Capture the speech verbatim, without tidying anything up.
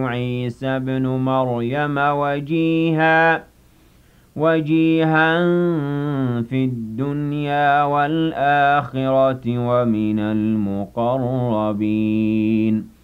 عيسى ابْنُ مَرْيَمَ وَجِيهًا وَجِيهًا فِي الدُّنْيَا وَالْآخِرَةِ وَمِنَ الْمُقَرَّبِينَ